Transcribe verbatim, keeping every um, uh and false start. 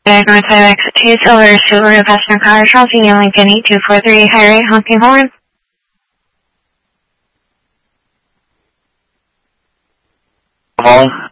North Highway two Silver Subaru passenger car, Charles Union Lincoln eight two four three, high rate, honking horn. Calling.